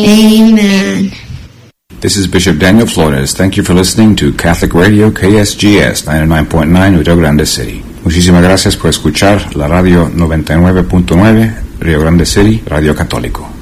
Amen. This is Bishop Daniel Flores. Thank you for listening to Catholic Radio KSGS 99.9 Rio Grande City. Muchísimas gracias por escuchar la radio 99.9 Rio Grande City, Radio Católico.